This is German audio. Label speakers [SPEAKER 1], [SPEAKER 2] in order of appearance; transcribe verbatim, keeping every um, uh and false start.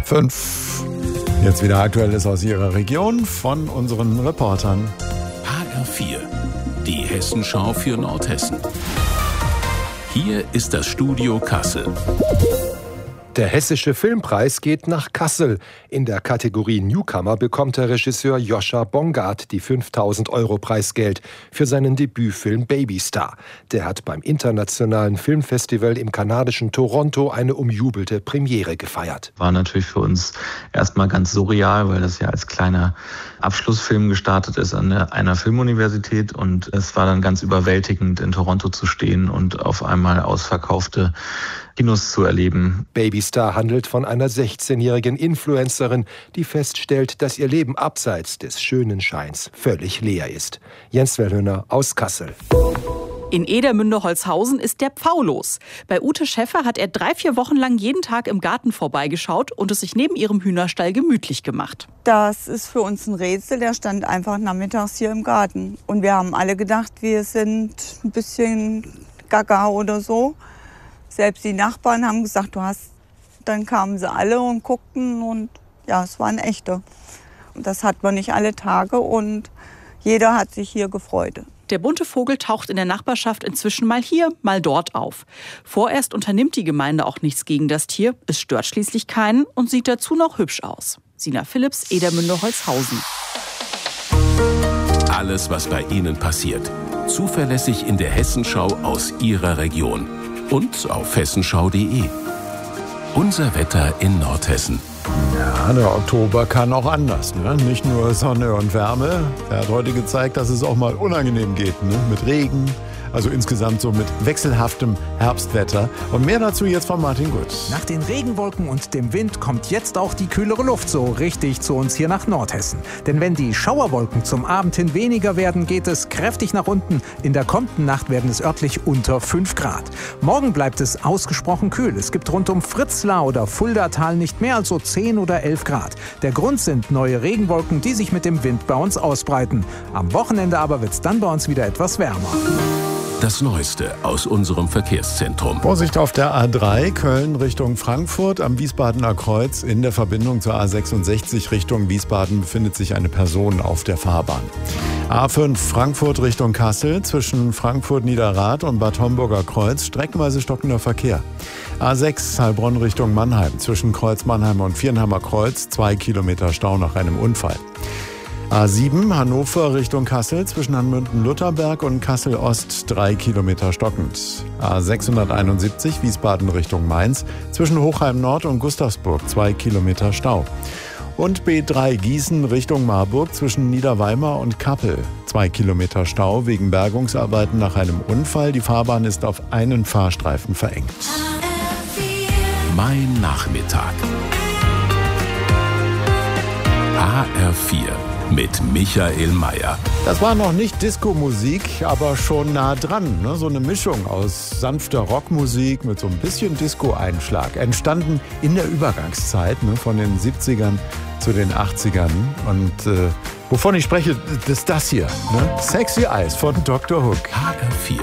[SPEAKER 1] Halb fünf. Jetzt wieder Aktuelles aus Ihrer Region von unseren Reportern.
[SPEAKER 2] H R vier, die Hessenschau für Nordhessen. Hier ist das Studio Kassel.
[SPEAKER 3] Der Hessische Filmpreis geht nach Kassel. In der Kategorie Newcomer bekommt der Regisseur Joscha Bongard die fünftausend Euro Preisgeld für seinen Debütfilm Babystar. Der hat beim internationalen Filmfestival im kanadischen Toronto eine umjubelte Premiere gefeiert.
[SPEAKER 4] War natürlich für uns erstmal ganz surreal, weil das ja als kleiner Abschlussfilm gestartet ist an einer Filmuniversität. Und es war dann ganz überwältigend, in Toronto zu stehen und auf einmal ausverkaufte Kinos zu erleben.
[SPEAKER 3] Babystar handelt von einer sechzehnjährigen Influencerin, die feststellt, dass ihr Leben abseits des schönen Scheins völlig leer ist. Jens Wellhöner aus Kassel.
[SPEAKER 5] In Edermünde-Holzhausen ist der Pfau los. Bei Ute Schäffer hat er drei, vier Wochen lang jeden Tag im Garten vorbeigeschaut und es sich neben ihrem Hühnerstall gemütlich gemacht.
[SPEAKER 6] Das ist für uns ein Rätsel. Der stand einfach nachmittags hier im Garten. Und wir haben alle gedacht, wir sind ein bisschen gaga oder so. Selbst die Nachbarn haben gesagt, du hast. Dann kamen sie alle und guckten und ja, es waren echte. Das hat man nicht alle Tage und jeder hat sich hier gefreut.
[SPEAKER 5] Der bunte Vogel taucht in der Nachbarschaft inzwischen mal hier, mal dort auf. Vorerst unternimmt die Gemeinde auch nichts gegen das Tier. Es stört schließlich keinen und sieht dazu noch hübsch aus. Sina Philipps, Edermünde-Holzhausen.
[SPEAKER 2] Alles, was bei Ihnen passiert. Zuverlässig in der Hessenschau aus Ihrer Region. Und auf hessenschau punkt de. Unser Wetter in Nordhessen.
[SPEAKER 1] Ja, der Oktober kann auch anders, ne? Nicht nur Sonne und Wärme. Er hat heute gezeigt, dass es auch mal unangenehm geht, ne? Mit Regen. Also insgesamt so mit wechselhaftem Herbstwetter. Und mehr dazu jetzt von Martin Gut.
[SPEAKER 7] Nach den Regenwolken und dem Wind kommt jetzt auch die kühlere Luft so richtig zu uns hier nach Nordhessen. Denn wenn die Schauerwolken zum Abend hin weniger werden, geht es kräftig nach unten. In der kommenden Nacht werden es örtlich unter fünf Grad. Morgen bleibt es ausgesprochen kühl. Es gibt rund um Fritzlar oder Fuldatal nicht mehr als so zehn oder elf Grad. Der Grund sind neue Regenwolken, die sich mit dem Wind bei uns ausbreiten. Am Wochenende aber wird es dann bei uns wieder etwas wärmer.
[SPEAKER 2] Das Neueste aus unserem Verkehrszentrum.
[SPEAKER 1] Vorsicht auf der A drei, Köln Richtung Frankfurt. Am Wiesbadener Kreuz in der Verbindung zur A sechsundsechzig Richtung Wiesbaden befindet sich eine Person auf der Fahrbahn. A fünf, Frankfurt Richtung Kassel. Zwischen Frankfurt-Niederrad und Bad Homburger Kreuz streckenweise stockender Verkehr. A sechs, Heilbronn Richtung Mannheim. Zwischen Kreuz Mannheim und Viernheimer Kreuz. Zwei Kilometer Stau nach einem Unfall. A sieben, Hannover Richtung Kassel, zwischen Hanmünden-Lutherberg und Kassel-Ost, drei Kilometer stockend. A sechshunderteinundsiebzig, Wiesbaden Richtung Mainz, zwischen Hochheim-Nord und Gustavsburg, zwei Kilometer Stau. Und B drei, Gießen Richtung Marburg, zwischen Niederweimar und Kappel, zwei Kilometer Stau wegen Bergungsarbeiten nach einem Unfall. Die Fahrbahn ist auf einen Fahrstreifen verengt.
[SPEAKER 2] Mein Nachmittag. H R vier. Mit Michael Mayer.
[SPEAKER 1] Das war noch nicht Disco-Musik, aber schon nah dran. Ne? So eine Mischung aus sanfter Rockmusik mit so ein bisschen Disco-Einschlag. Entstanden in der Übergangszeit, ne? Von den siebzigern zu den achtzigern. Und äh, wovon ich spreche, ist das hier. Ne? Sexy Eyes von Doktor Hook.
[SPEAKER 2] H R vier.